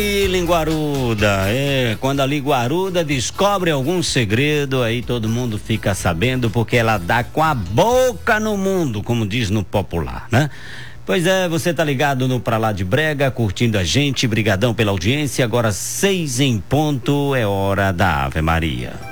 E linguaruda, quando a linguaruda descobre algum segredo, aí todo mundo fica sabendo, porque ela dá com a boca no mundo, como diz no popular, né? Pois é, você tá ligado no Pra Lá de Brega, curtindo a gente, brigadão pela audiência, agora 6 em ponto, é hora da Ave Maria.